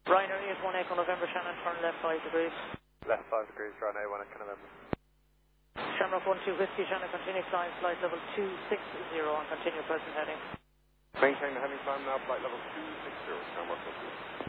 Ryanair 818 Echo November, Shannon, turn left 5 degrees. Left 5 degrees, Ryanair 818 Echo November. Shamrock 12 Whiskey, Shannon, continue climb, flight level 260 and continue present heading. Maintain the heading climb now, flight level 260, Shamrock 12.